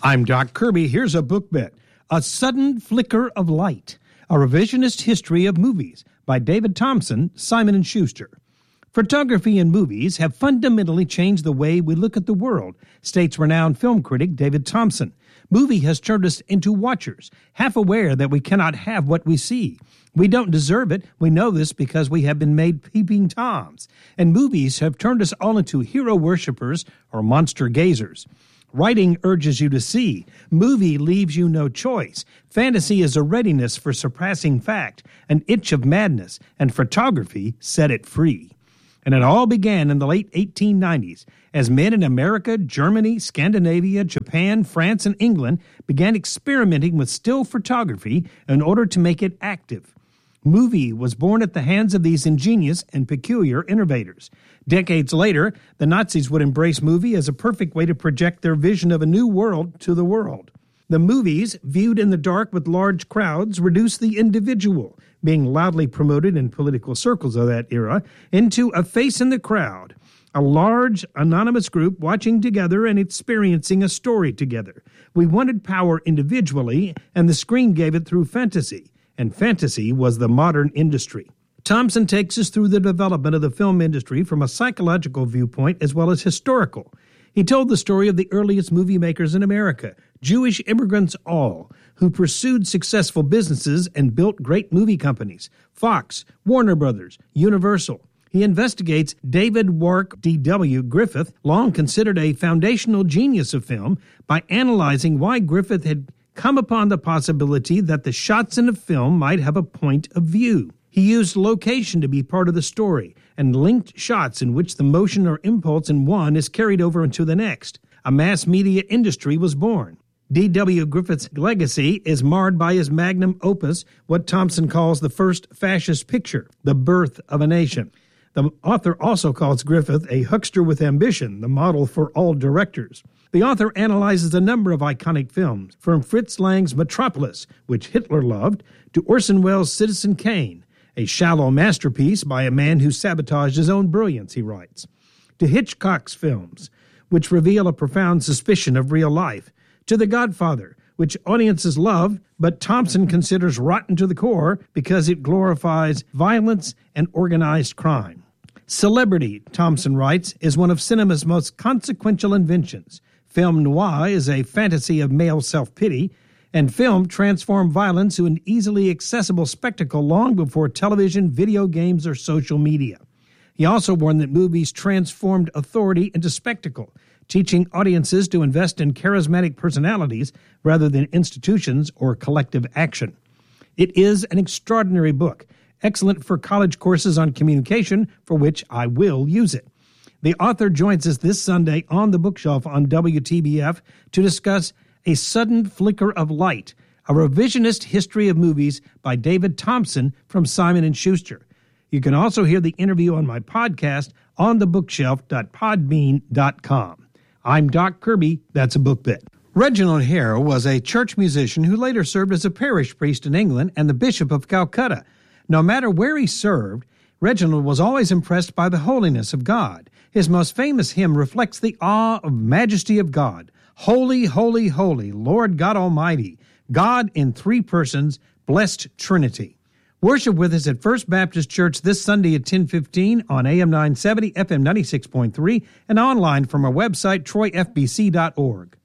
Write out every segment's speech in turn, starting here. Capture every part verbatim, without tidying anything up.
I'm Doc Kirby. Here's a book bet. A Sudden Flicker of Light, A Revisionist History of Movies by David Thompson, Simon and Schuster. Photography and movies have fundamentally changed the way we look at the world, states renowned film critic David Thompson. Movie has turned us into watchers, half aware that we cannot have what we see. We don't deserve it. We know this because we have been made peeping toms. And movies have turned us all into hero worshippers or monster gazers. Writing urges you to see. Movie leaves you no choice. Fantasy is a readiness for surpassing fact, an itch of madness, and photography set it free. And it all began in the late eighteen nineties, as men in America, Germany, Scandinavia, Japan, France, and England began experimenting with still photography in order to make it active. Movie was born at the hands of these ingenious and peculiar innovators. Decades later, the Nazis would embrace movie as a perfect way to project their vision of a new world to the world. The movies, viewed in the dark with large crowds, reduced the individual, being loudly promoted in political circles of that era, into a face in the crowd, a large, anonymous group watching together and experiencing a story together. We wanted power individually, and the screen gave it through fantasy. And fantasy was the modern industry. Thompson takes us through the development of the film industry from a psychological viewpoint as well as historical. He told the story of the earliest movie makers in America, Jewish immigrants all, who pursued successful businesses and built great movie companies, Fox, Warner Brothers, Universal. He investigates David Wark D W Griffith, long considered a foundational genius of film, by analyzing why Griffith had come upon the possibility that the shots in a film might have a point of view. He used location to be part of the story and linked shots in which the motion or impulse in one is carried over into the next. A mass media industry was born. D W Griffith's legacy is marred by his magnum opus, what Thompson calls the first fascist picture, The Birth of a Nation. The author also calls Griffith a huckster with ambition, the model for all directors. The author analyzes a number of iconic films, from Fritz Lang's Metropolis, which Hitler loved, to Orson Welles' Citizen Kane, a shallow masterpiece by a man who sabotaged his own brilliance, he writes, to Hitchcock's films, which reveal a profound suspicion of real life, to The Godfather, which audiences love, but Thompson considers rotten to the core because it glorifies violence and organized crime. Celebrity, Thompson writes, is one of cinema's most consequential inventions. Film noir is a fantasy of male self-pity, and film transformed violence to an easily accessible spectacle long before television, video games, or social media. He also warned that movies transformed authority into spectacle, teaching audiences to invest in charismatic personalities rather than institutions or collective action. It is an extraordinary book, excellent for college courses on communication, for which I will use it. The author joins us this Sunday on the bookshelf on W T B F to discuss A Sudden Flicker of Light, A Revisionist History of Movies by David Thompson from Simon and Schuster. You can also hear the interview on my podcast on the bookshelf dot podbean dot com. I'm Doc Kirby. That's a book bit. Reginald Hare was a church musician who later served as a parish priest in England and the Bishop of Calcutta. No matter where he served, Reginald was always impressed by the holiness of God. His most famous hymn reflects the awe of majesty of God. Holy, holy, holy, Lord God Almighty, God in three persons, blessed Trinity. Worship with us at First Baptist Church this Sunday at ten fifteen on A M nine seventy, F M ninety-six point three, and online from our website, troy f b c dot org.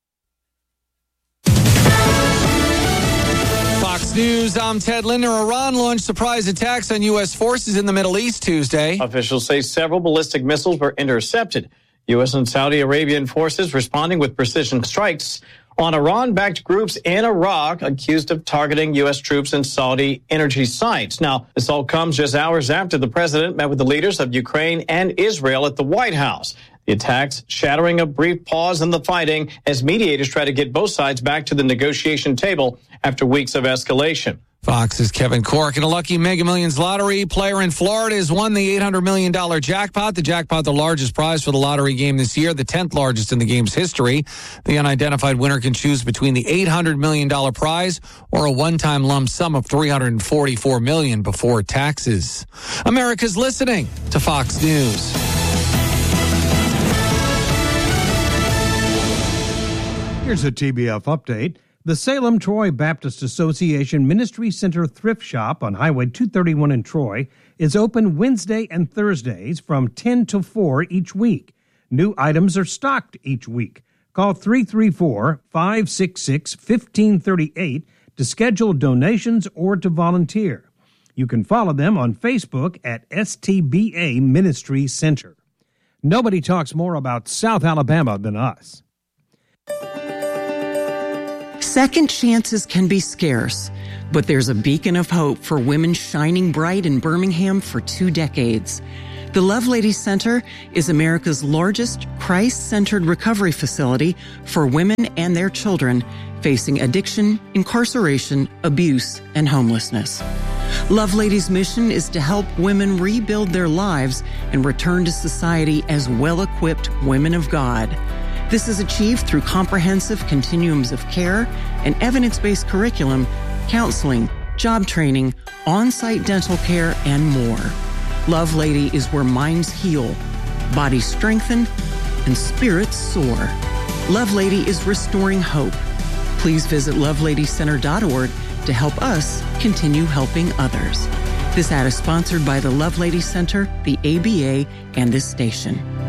Fox News, I'm Ted Linder. Iran launched surprise attacks on U S forces in the Middle East Tuesday. Officials say several ballistic missiles were intercepted. U S and Saudi Arabian forces responding with precision strikes on Iran-backed groups in Iraq accused of targeting U S troops and Saudi energy sites. Now, this all comes just hours after the president met with the leaders of Ukraine and Israel at the White House. The attacks shattering a brief pause in the fighting as mediators try to get both sides back to the negotiation table after weeks of escalation. Fox's Kevin Cork. And a lucky Mega Millions lottery player in Florida has won the eight hundred million dollars jackpot. The jackpot, the largest prize for the lottery game this year, the tenth largest in the game's history. The unidentified winner can choose between the eight hundred million dollars prize or a one-time lump sum of three hundred forty-four million dollars before taxes. America's listening to Fox News. Here's a T B F update. The Salem Troy Baptist Association Ministry Center Thrift Shop on Highway two thirty-one in Troy is open Wednesday and Thursdays from ten to four each week. New items are stocked each week. Call three three four, five six six, one five three eight to schedule donations or to volunteer. You can follow them on Facebook at S T B A Ministry Center. Nobody talks more about South Alabama than us. Second chances can be scarce, but there's a beacon of hope for women shining bright in Birmingham for two decades. The Lovelady Center is America's largest Christ-centered recovery facility for women and their children facing addiction, incarceration, abuse, and homelessness. Lovelady's mission is to help women rebuild their lives and return to society as well-equipped women of God. This is achieved through comprehensive continuums of care and evidence-based curriculum, counseling, job training, on-site dental care, and more. Lovelady is where minds heal, bodies strengthen, and spirits soar. Lovelady is restoring hope. Please visit lovelady center dot org to help us continue helping others. This ad is sponsored by the Lovelady Center, the A B A, and this station.